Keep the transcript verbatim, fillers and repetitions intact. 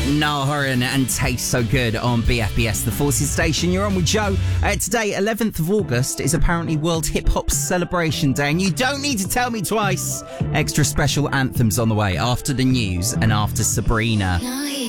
Niall Horan and Taste So Good on B F B S, the Forces Station. You're on with Joe. Uh, today, eleventh of August, is apparently World Hip Hop Celebration Day, and you don't need to tell me twice. Extra special anthems on the way after the news and after Sabrina.